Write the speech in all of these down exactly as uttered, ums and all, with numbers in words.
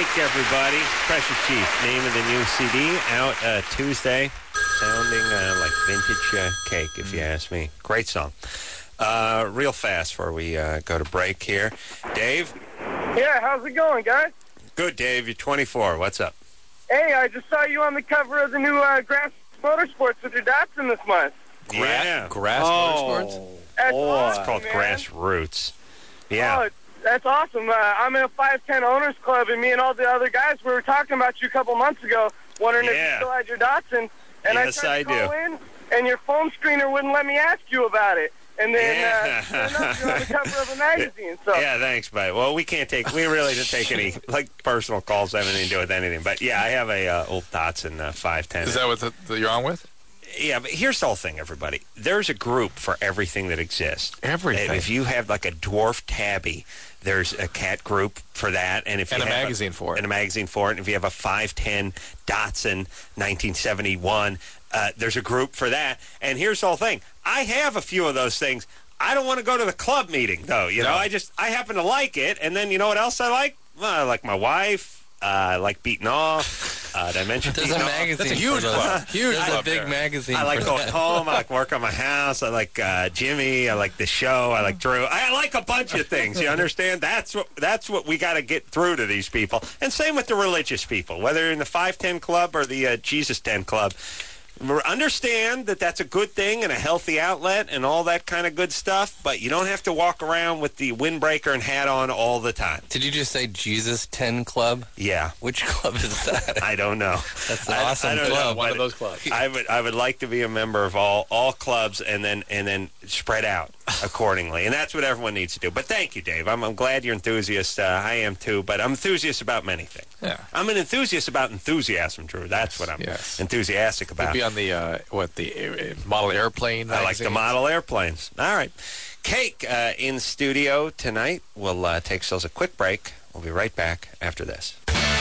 Cake, everybody. Pressure Chief, name of the new C D, out uh, Tuesday. Sounding uh, like vintage uh, Cake, if you ask me. Great song. Uh, real fast before we uh, go to break here. Dave? Yeah, how's it going, guys? Good, Dave. You're twenty-four. What's up? Hey, I just saw you on the cover of the new uh, Grass Motorsports with your Datsun this month. Yeah. Grass oh. Motorsports? That's Oh, awesome, it's called man. Grassroots. Yeah. Oh, that's awesome. Uh, I'm in a five ten Owners Club, and me and all the other guys, we were talking about you a couple months ago, wondering if you Yeah. still had your Datsun. And Yes, I tried I to call do. in, and your phone screener wouldn't let me ask you about it. And then Yeah. uh, sure enough, you're on the cover of a magazine. So. Yeah, thanks, buddy. Well, we can't take, we really didn't take any, like, personal calls that have anything to do with anything. But, yeah, I have a uh, old Datsun uh, five ten. Is that what the, the, you're on with? Yeah, but here's the whole thing, everybody. There's a group for everything that exists. Everything. If you have, like, a dwarf tabby, there's a cat group for that. And if And you a have magazine for it. And a magazine for it. And if you have a five ten Datsun nineteen seventy-one, uh, there's a group for that. And here's the whole thing. I have a few of those things. I don't want to go to the club meeting, though. You know, No. I just, I happen to like it. And then, you know what else I like? Well, I like my wife. Uh, I like beating off. Uh, did I mention There's beating a off? magazine. That's a huge for those. club. Huge There's club a big there. magazine. I like for going that. home. I like work on my house. I like uh, Jimmy. I like the show. I like Drew. I like a bunch of things. You understand? That's what that's what we got to get through to these people. And same with the religious people, whether you're in the five ten Club or the uh, Jesus ten Club. Understand that that's a good thing and a healthy outlet and all that kind of good stuff, but you don't have to walk around with the windbreaker and hat on all the time. Did you just say Jesus ten Club? Yeah. Which club is that? I don't know. That's an I- awesome I don't know club. what One of it- those clubs. I would I would like to be a member of all, all clubs and then and then spread out accordingly, and that's what everyone needs to do. But thank you, Dave. I'm, I'm glad you're enthusiast. Uh, I am too, but I'm enthusiast about many things. Yeah. I'm an enthusiast about enthusiasm, Drew. That's what I'm Yes. enthusiastic You'd about. be on the, uh, what, the uh, model airplane I like the magazines? model airplanes. All right. Cake uh, in studio tonight. We'll uh, take ourselves a quick break. We'll be right back after this.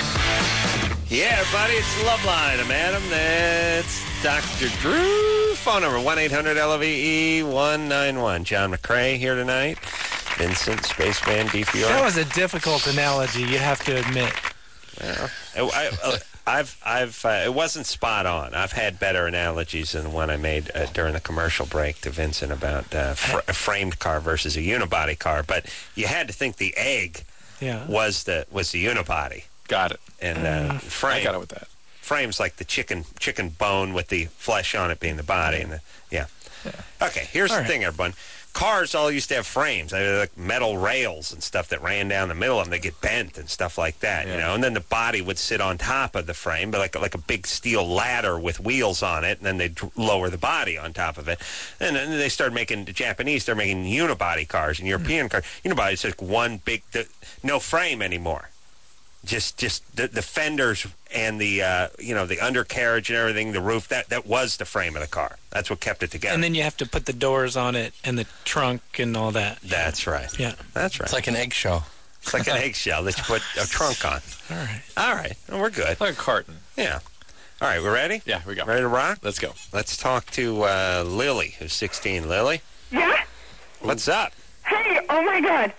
Yeah, buddy, it's Loveline. I'm Adam. That's Doctor Drew. Phone number, one eight hundred L V E one nine one. John McCrae here tonight. Vincent, Spaceman, D P R. That was a difficult analogy, you have to admit. Well, I, I, uh, I've, I've, uh, it wasn't spot on. I've had better analogies than the one I made uh, during the commercial break to Vincent about uh, fr- a framed car versus a unibody car. But you had to think the egg Yeah. was the was the unibody, Got it. and uh, frame. I got it with that. Frame's like the chicken chicken bone with the flesh on it being the body, and the yeah. Okay, here's All the right. thing, everyone. Cars all used to have frames, they were like metal rails and stuff that ran down the middle of them. They get bent and stuff like that, you Yeah. know. And then the body would sit on top of the frame, but like like a big steel ladder with wheels on it. And then they'd lower the body on top of it. And then they started making the Japanese. They're making unibody cars and European cars. Unibody is like one big, the, no frame anymore. Just, just the, the fenders and the, uh, you know, the undercarriage and everything, the roof. That that was the frame of the car. That's what kept it together. And then you have to put the doors on it and the trunk and all that. That's right. Yeah. That's right. It's like an eggshell. It's like an eggshell that you put a trunk on. All right. All right. Well, we're good. Like a carton. Yeah. All right. We're ready? Yeah, here we go. Ready to rock? Let's go. Let's talk to uh, Lily, who's sixteen. Lily, Yeah? what's up? Hey, oh my god.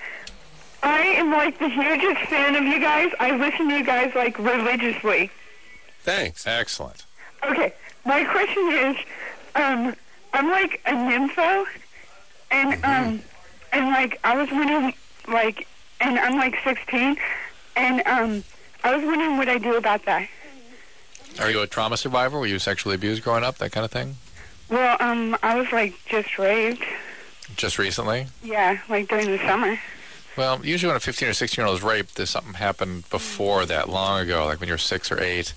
I am like the hugest fan of you guys. I listen to you guys like religiously. Thanks. Excellent. Okay, my question is, um, I'm like a nympho, and um, and like I was wondering, like, and I'm like sixteen, and um, I was wondering what I do about that. Are you a trauma survivor? Were you sexually abused growing up, that kind of thing? Well, um, I was like just raped. Just recently? Yeah, like during the summer. Well, usually when a fifteen or sixteen-year-old is raped, there's something happened before that, long ago, like when you were six or eight.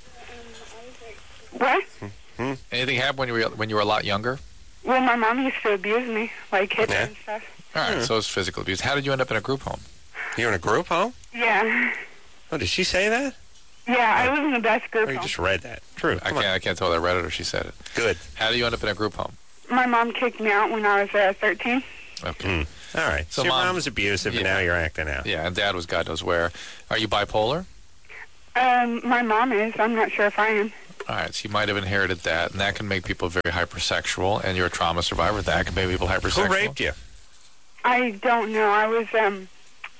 What? Anything happened when you were when you were a lot younger? Well, my mom used to abuse me, like hit me Yeah. and stuff. All right, so it's physical abuse. How did you end up in a group home? You're in a group home? Yeah. Oh, did she say that? Yeah, I was in the best group Or you home. just read that? True. I Come can't on. I can't tell whether I read it or she said it. Good. How do you end up in a group home? My mom kicked me out when I was uh, thirteen. Okay. All right. So, So your Mom- mom was abusive, and Yeah. now you're acting out. Yeah, and Dad was God knows where. Are you bipolar? Um, my mom is. I'm not sure if I am. All right, so you might have inherited that, and that can make people very hypersexual, and you're a trauma survivor. That can make people hypersexual. Who raped you? I don't know. I was um,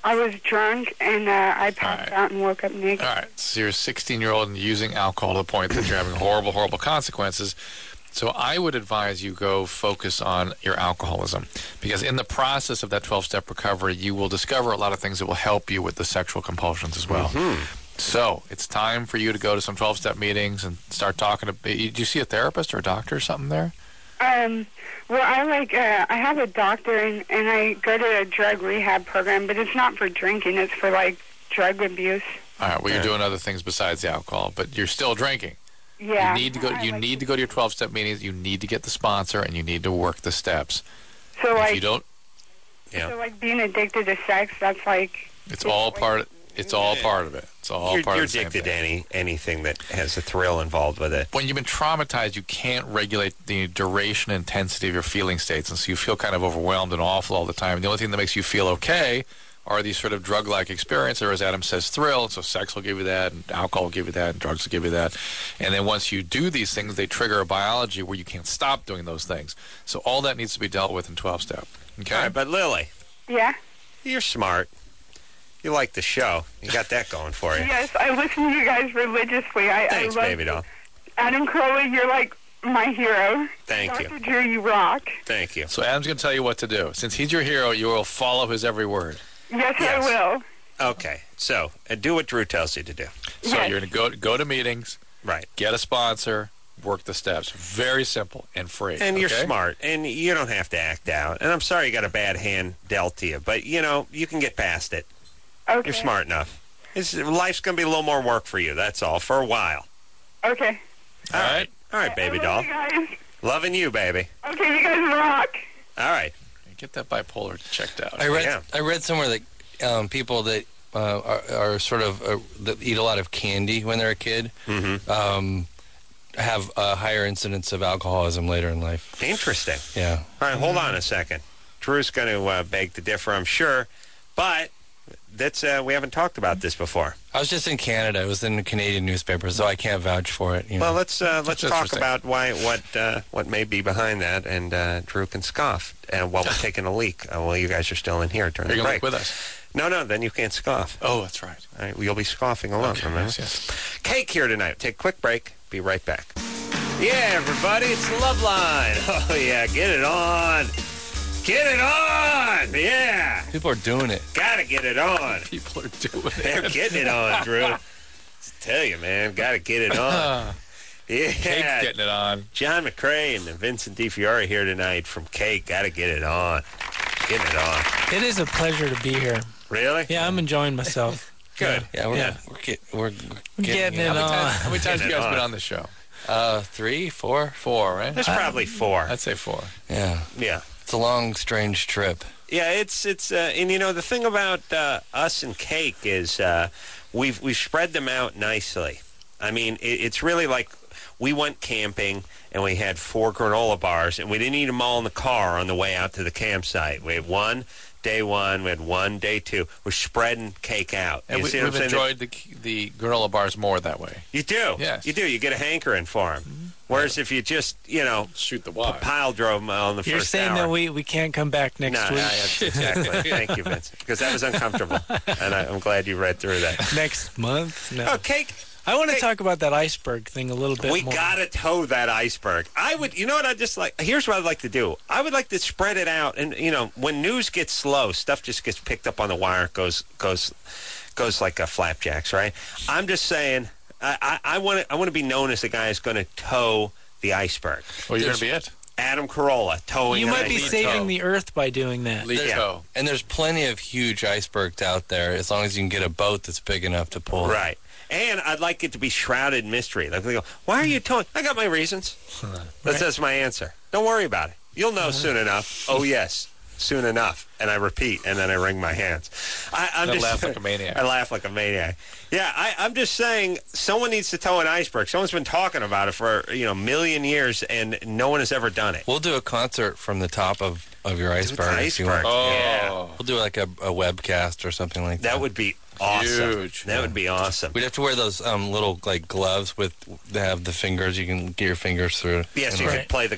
I was drunk and uh, I passed right. out and woke up naked. All right, so you're a sixteen-year-old and using alcohol to the point that you're having horrible, horrible consequences. So I would advise you go focus on your alcoholism, because in the process of that twelve-step recovery, you will discover a lot of things that will help you with the sexual compulsions as well. Mm-hmm. So it's time for you to go to some twelve-step meetings and start talking to. Do you see a therapist or a doctor or something there? Um, well, I like, uh, I have a doctor and, and I go to a drug rehab program, but it's not for drinking, it's for like drug abuse. All right, well, you're doing other things besides the alcohol, but you're still drinking. Yeah. You need to go. I You like need to go to your twelve-step meetings. You need to get the sponsor, and you need to work the steps. So If like, you don't, Yeah. so like being addicted to sex, that's like, it's all part. It's all part of it. It's all You're, part you're of the same addicted to thing. any anything that has a thrill involved with it. When you've been traumatized, you can't regulate the duration and intensity of your feeling states, and so you feel kind of overwhelmed and awful all the time. And the only thing that makes you feel okay are these sort of drug-like experiences, or as Adam says, thrill. So sex will give you that, and alcohol will give you that, and drugs will give you that. And then once you do these things, they trigger a biology where you can't stop doing those things. So all that needs to be dealt with in twelve-step. Okay? All right, but Lily, yeah. you're smart. You like the show. You got that going for you. Yes, I listen to you guys religiously. I, Thanks, I love baby doll. Adam Crowley, you're like my hero. Thank you. Doctor Drew, you rock. Thank you. So Adam's going to tell you what to do. Since he's your hero, you will follow his every word. Yes, Yes. I will. Okay, so uh, do what Drew tells you to do. So Yes. you're going to go go to meetings, Right. get a sponsor, work the steps. Very simple and free. And you're okay? smart, and you don't have to act out. And I'm sorry you got a bad hand dealt to you, but, you know, you can get past it. Okay. You're smart enough. It's, life's going to be a little more work for you, that's all, for a while. Okay. All All right. right. All right, baby I doll. love you guys. Loving you, baby. Okay, you guys rock. All right. Get that bipolar checked out. I read Yeah. I read somewhere that um, people that uh, are, are sort of uh, that eat a lot of candy when they're a kid Mm-hmm. um, have a higher incidence of alcoholism later in life. Interesting. Yeah. All right, hold on a second. Drew's going to uh, beg to differ, I'm sure, but that's uh, we haven't talked about this before. I was just in Canada. It was in the Canadian newspaper, so I can't vouch for it. You know. Well, let's uh, let's That's talk interesting. about why what uh, what may be behind that, and uh, Drew can scoff uh, while we're taking a leak. Uh, while you guys are still in here during You're the going to break. leak with us. No, no, then you can't scoff. Oh, that's right. All right, you'll be scoffing along. Okay, remember? yes, yes. Cake here tonight. Take a quick break. Be right back. Yeah, everybody, it's the Love Line. Oh yeah, get it on. Get it on. Yeah, People are doing it. gotta get it on. People are doing They're it. getting it on, Drew. Tell you, man, gotta get it on. Yeah. Cake's getting it on. John McCrae and Vincent DiFiore here tonight from Cake. Gotta get it on. Getting it on. It is a pleasure to be here. Really? Yeah, I'm enjoying myself. Good. Yeah, we're Yeah. we're, get, we're Getting getting, it How many on. times, how many times have you Getting guys it been on. on the show? Uh, three, four. Four, right? There's probably four. I'd say four. Yeah, Yeah. it's a long, strange trip. Yeah, it's it's uh, and you know the thing about uh, us and Cake is uh, we've we've spread them out nicely. I mean, it, it's really like we went camping and we had four granola bars and we didn't eat them all in the car on the way out to the campsite. We had one day one, we had one day two. We're spreading Cake out. And You we, see what we've I'm saying? enjoyed the the granola bars more that way. You do. Yes. You do. You get a hankering for them. Whereas if you just, you know, Shoot the wire. pile drove them on the You're first saying hour. that we, we can't come back next no, week? no, that's exactly. Thank you, Vincent. Because that was uncomfortable. And I, I'm glad you read through that. Next month? No. Oh, Cake. I want to Hey. talk about that iceberg thing a little bit We more. gotta tow that iceberg. I would, you know what I just like? Here's what I'd like to do. I would like to spread it out, and you know, when news gets slow, stuff just gets picked up on the wire, goes goes goes like a flapjacks, right? I'm just saying, I I want to I want to be known as the guy who's going to tow the iceberg. Well, you're going to be it. Adam Carolla towing. You an might be iceberg. saving tow. the Earth by doing that. Lead Yeah. tow. And there's plenty of huge icebergs out there, as long as you can get a boat that's big enough to pull. Right. And I'd like it to be shrouded in mystery. Like they go, why are you towing? I got my reasons. That's, that's my answer. Don't worry about it. You'll know soon enough. Oh, yes. Soon enough. And I repeat, and then I wring my hands. I, I'm I just laugh like a maniac. I laugh like a maniac. Yeah, I, I'm just saying someone needs to tow an iceberg. Someone's been talking about it for, you know, a million years, and no one has ever done it. We'll do a concert from the top of, of your iceberg. if you iceberg. want. Oh. Yeah. We'll do like a, a webcast or something like that. That would be awesome. Huge. That would be awesome. We'd have to wear those um, little like gloves with that have the fingers. You can get your fingers through. Yes, you Right. could play the